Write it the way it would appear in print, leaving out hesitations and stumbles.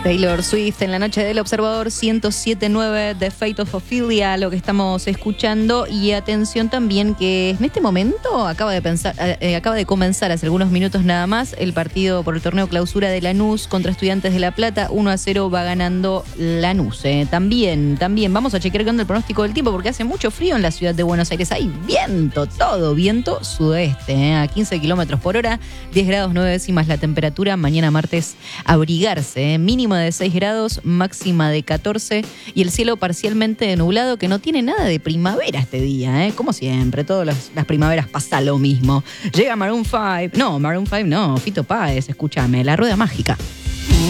Taylor Swift en la noche del Observador, 107.9 de Fate of Ophelia, lo que estamos escuchando. Y atención también que en este momento acaba de comenzar hace algunos minutos nada más el partido por el torneo clausura de Lanús contra Estudiantes de La Plata. 1-0 va ganando Lanús. También vamos a chequear con el pronóstico del tiempo porque hace mucho frío en la ciudad de Buenos Aires. Hay viento, todo viento sudeste, a 15 kilómetros por hora, 10 grados 9 décimas la temperatura. Mañana martes abrigarse, mínimo de 6 grados, máxima de 14 y el cielo parcialmente nublado, que no tiene nada de primavera este día, como siempre, todas las primaveras pasa lo mismo. Llega Maroon 5 no, Fito Páez, escúchame, La Rueda Mágica.